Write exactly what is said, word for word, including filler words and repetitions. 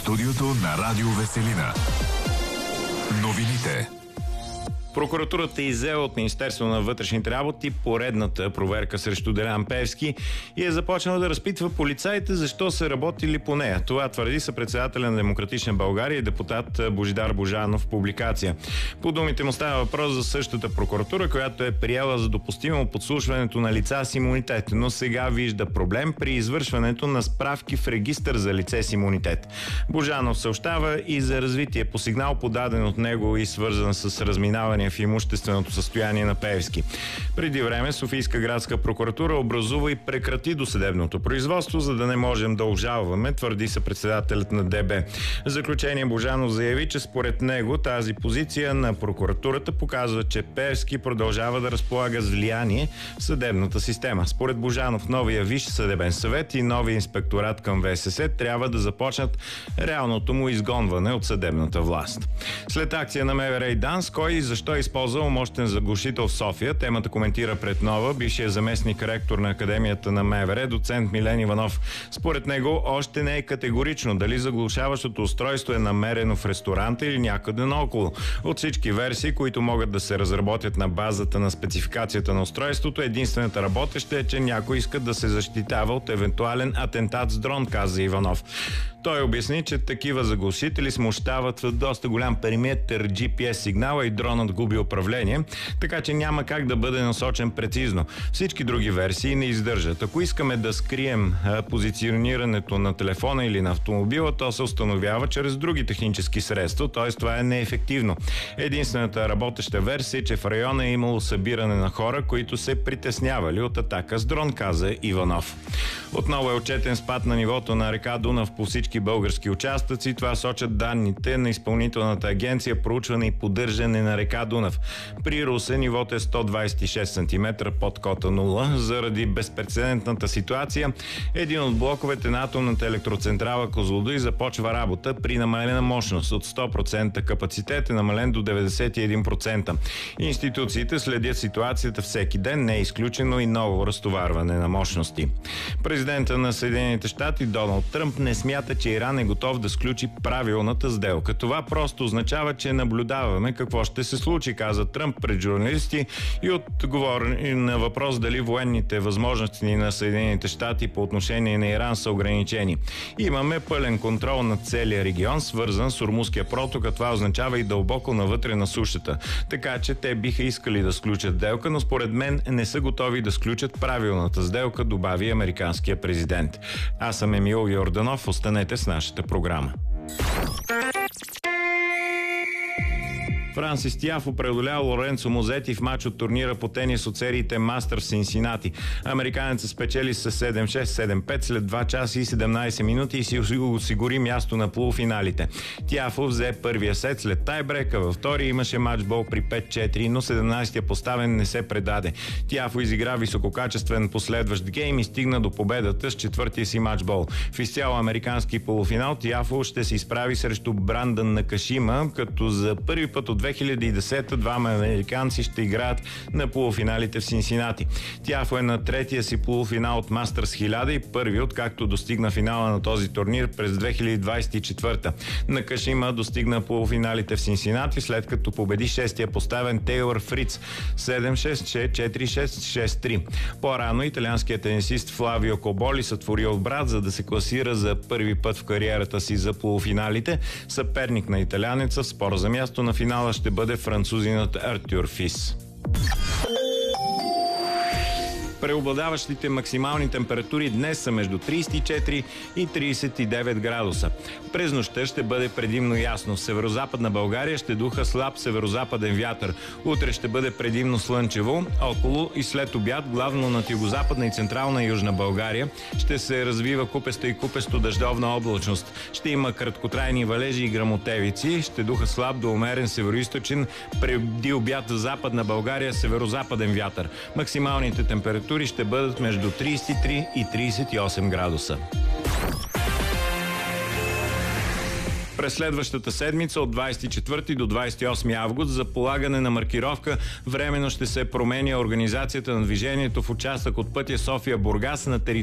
студиото на Радио Веселина. Новините. Прокуратурата е иззела от Министерството на вътрешните работи поредната проверка срещу Делян Пеевски и е започнала да разпитва полицаите защо са работили по нея. Това твърди съпредседателя на Демократична България и депутат Божидар Божанов в публикация. По думите му става въпрос за същата прокуратура, която е приела за допустимо подслушването на лица с имунитет, но сега вижда проблем при извършването на справки в регистър за лице с имунитет. Божанов съобщава и за развитие по сигнал, подаден от него и свързан с разминаване в имущественото състояние на Пеевски. Преди време Софийска градска прокуратура образува и прекрати досъдебното производство, за да не можем да обжалваме, твърди съпредседателят на ДБ. В заключение Божанов заяви, че според него тази позиция на прокуратурата показва, че Пеевски продължава да разполага с влияние в съдебната система. Според Божанов новия Висш съдебен съвет и новия инспекторат към ВСС трябва да започнат реалното му изгонване от съдебната власт. След акция на МВР и ДАНС, кой и защо е използвал мощен заглушител в София, темата коментира пред Нова бившия заместник ректор на Академията на МВР, доцент Милен Иванов. Според него още не е категорично дали заглушаващото устройство е намерено в ресторанта или някъде наоколо. От всички версии, които могат да се разработят на базата на спецификацията на устройството, единствената работеща е, че някой иска да се защитава от евентуален атентат с дрон, каза Иванов. Той обясни, че такива заглушители смущават в доста голям периметър джи пи ес сигнала и дронът губи управление, така че няма как да бъде насочен прецизно. Всички други версии не издържат. Ако искаме да скрием а, позиционирането на телефона или на автомобила, то се установява чрез други технически средства, т.е. това е неефективно. Единствената работеща версия е, че в района е имало събиране на хора, които се притеснявали от атака с дрон, каза Иванов. Отново е отчетен спад на нивото на река Дунав по всички български участъци. Това сочат данните на Изпълнителната агенция проучване и поддържане на река Дунав. При Русе нивото е сто двадесет и шест сантиметра под кота нула. Заради безпрецедентната ситуация, един от блоковете на атомната електроцентрала Козлодуй започва работа при намалена мощност. От сто процента капацитет е намален до деветдесет и един процента. Институциите следят ситуацията всеки ден, не е изключено и ново разтоварване на мощности. Президента на Съединените щати Доналд Тръмп не смята, че Иран е готов да сключи правилната сделка. Това просто означава, че наблюдаваме какво ще се случи, каза Тръмп пред журналисти и отговори на въпрос дали военните възможности на Съединените щати по отношение на Иран са ограничени. Имаме пълен контрол над целия регион, свързан с Ормузския проток, а това означава и дълбоко навътре на сушата. Така че те биха искали да сключат сделка, но според мен не са готови да сключат правилната сделка, добави американския президент. Аз съм Емил Йорданов, останете с нашата програма. Франсис Тиафо преодоля Лоренцо Мозети в матч от турнира по тенис от сериите Мастър в Синсинати. Американецът спечели с седем шест седем пет след два часа и седемнадесет минути и си осигури място на полуфиналите. Тиафо взе първия сет след тайбрека, във втори имаше матчбол при пет четири, но седемнадесетия поставен не се предаде. Тиафо изигра висококачествен последващ гейм и стигна до победата с четвъртия си матчбол. В изцяло американски полуфинал Тиафо ще се изправи срещу Брандън Накашима, като за първи път от две хиляди и десета двама американци ще играят на полуфиналите в Синсинати. Тиафо е на третия си полуфинал от Мастърс хиляда и първи, откакто достигна финала на този турнир през две хиляди двадесет и четвърта. Накашима достигна полуфиналите в Синсинати, след като победи шестия поставен Тейлър Фриц седем шест четири шест шест три. По-рано италианският тенисист Флавио Коболи сътворил брат, за да се класира за първи път в кариерата си за полуфиналите. Съперник на италянеца в спора за място на финала ще бъде французинът Артюр Фис. Преобладаващите максимални температури днес са между тридесет и четири и тридесет и девет градуса. През нощта ще бъде предимно ясно. В северозападна България ще духа слаб северозападен вятър. Утре ще бъде предимно слънчево. Около и след обяд, главно над югозападна и централна Южна България, ще се развива купеста и купесто дъждовна облачност. Ще има краткотрайни валежи и гръмотевици. Ще духа слаб до умерен североизточен. Преди обяд в Западна България северозападен вятър. Максималните температури ще бъдат между тридесет и три и тридесет и осем градуса. През следващата седмица от двадесет и четвърти до двадесет и осми август за полагане на маркировка временно ще се променя организацията на движението в участък от пътя София-Бургас на територията